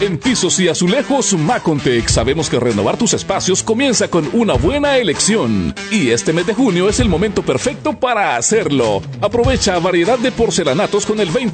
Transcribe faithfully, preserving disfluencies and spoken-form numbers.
En Pisos y Azulejos Macontec sabemos que renovar tus espacios comienza con una buena elección. Y este mes de junio es el momento perfecto para hacerlo. Aprovecha variedad de porcelanatos con el veinte